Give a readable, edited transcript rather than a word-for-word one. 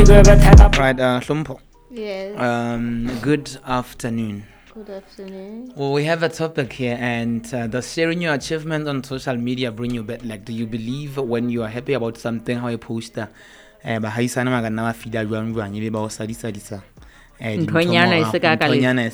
Right, Hlompo. Yes. Good afternoon. Good afternoon. Well, we have a topic here, and does sharing your achievement on social media bring you back? Like, do you believe when you are happy about something, how you post that? Nthonyana e se ka ka